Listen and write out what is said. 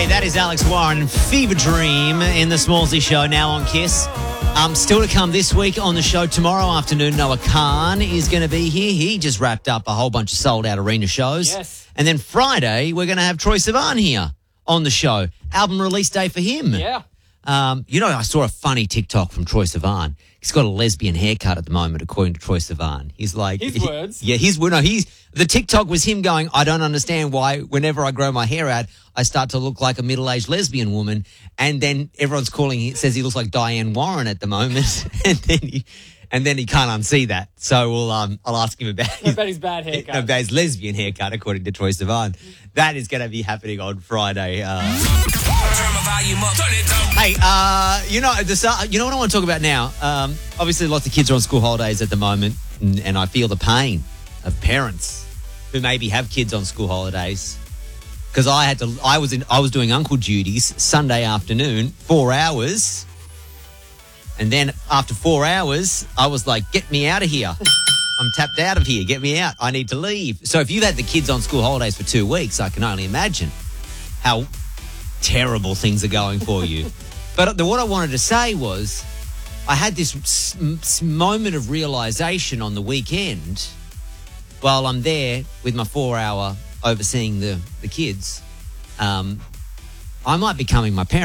That is Alex Warren, Fever Dream in the Smallsy Show, now on KISS. Still to come this week on the show tomorrow afternoon, Noah Khan is going to be here. He just wrapped up a whole bunch of sold-out arena shows. Yes. And then Friday, we're going to have Troye Sivan here on the show. Album release day for him. Yeah. I saw a funny TikTok from Troye Sivan. He's got a lesbian haircut at the moment, according to Troye Sivan. He's like... His words? The TikTok was him going, I don't understand why whenever I grow my hair out, I start to look like a middle-aged lesbian woman. And then everyone's says he looks like Diane Warren at the moment. and then he can't unsee that. So I'll ask him about his bad haircut. About his lesbian haircut, according to Troye Sivan. That is going to be happening on Friday. Hey, you know what I want to talk about now? Obviously, lots of kids are on school holidays at the moment, and I feel the pain of parents who maybe have kids on school holidays. Because I was doing uncle duties Sunday afternoon, 4 hours, and then after 4 hours, I was like, "Get me out of here! I'm tapped out of here. Get me out! I need to leave." So if you've had the kids on school holidays for 2 weeks, I can only imagine how terrible things are going for you. But what I wanted to say was, I had this moment of realization on the weekend while I'm there with my 4 hour overseeing the kids. I might be becoming my parent.